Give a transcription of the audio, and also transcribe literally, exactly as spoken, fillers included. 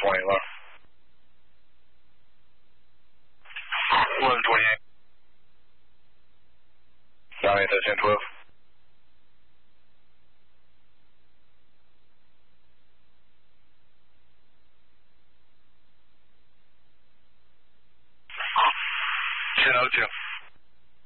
twenty, low. eleven twenty-eight. nine eight, that's ten twelve. ten oh two.